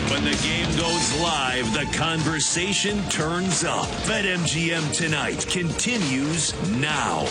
When the game goes live, the conversation turns up. BetMGM Tonight continues now.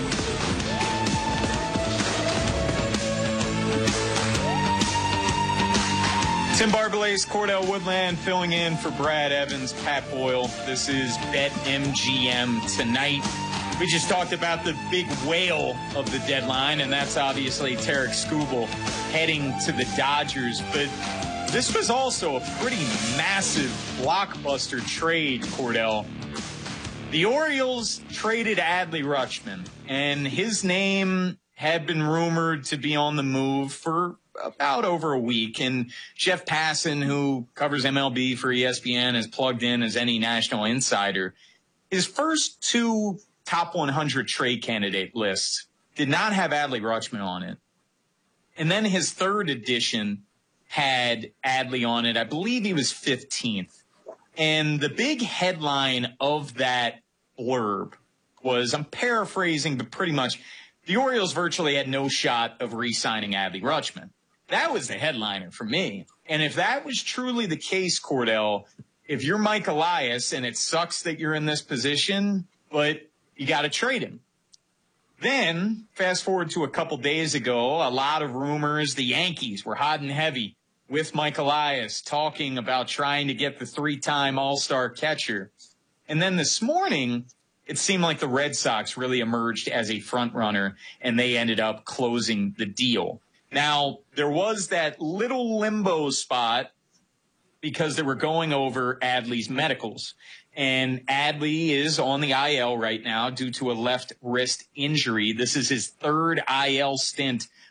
Tim Barbalace, Cordell Woodland filling in for Brad Evans, Pat Boyle. This is BetMGM Tonight. We just talked about the big whale of the deadline, and that's obviously Tarik Skubal heading to the Dodgers. But this was also a pretty massive blockbuster trade, Cordell. The Orioles traded Adley Rutschman, and his name had been rumored to be on the move for about over a week. And Jeff Passan, who covers MLB for ESPN, is plugged in as any national insider. His first two top 100 trade candidate lists did not have Adley Rutschman on it. And then his third edition had Adley on it. I believe he was 15th. And the big headline of that blurb was, I'm paraphrasing, but pretty much, the Orioles virtually had no shot of re-signing Adley Rutschman. That was the headliner for me. And if that was truly the case, Cordell, if you're Mike Elias, and it sucks that you're in this position, but you got to trade him. Then, fast forward to a couple days ago, a lot of rumors. The Yankees were hot and heavy with Mike Elias, talking about trying to get the three-time All-Star catcher. And then this morning, it seemed like the Red Sox really emerged as a front runner, and they ended up closing the deal. Now, there was that little limbo spot because they were going over Adley's medicals. And Adley is on the IL right now due to a left wrist injury. This is his third IL stint